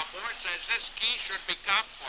board says this key should be copped for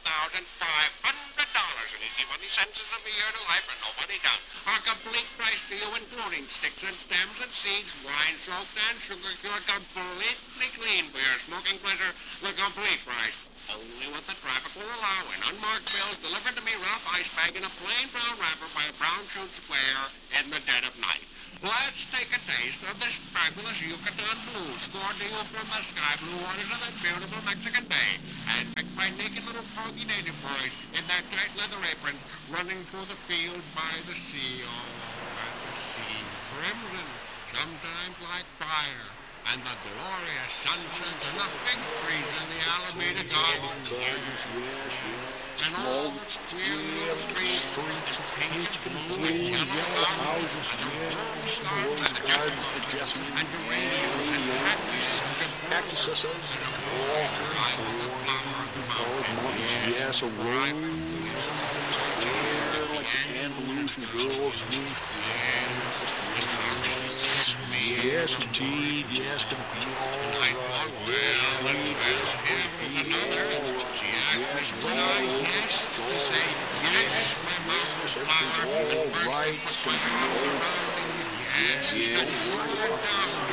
$10,500 and easy money sentences of a year to life and nobody down. Our complete price to you, including sticks and stems and seeds, wine soaked and sugar cured, completely clean for your smoking pleasure. The complete price. Only what the traffic will allow in unmarked bills delivered to me, Ralph Ice Bag, in a plain brown wrapper by a brown shoe square in the dead of night. Let's take a taste of this fabulous Yucatan Blue, scored to you from the sky blue waters of that beautiful Mexican Bay, and picked by naked little froggy native boys in their tight leather aprons, running through the fields by the sea. Oh, and the sea, crimson, sometimes like fire, and the glorious sunsets and the fig trees in the Alameda Gardens. And all the queer little streets, painted blue and yellow houses, and the rose gardens, and the gardens, and geraniums, and cactuses, and a flower of the mountain. Yes, a rose, like Andalusian girls. Yes, indeed, yes, can be all right. Yes, yes,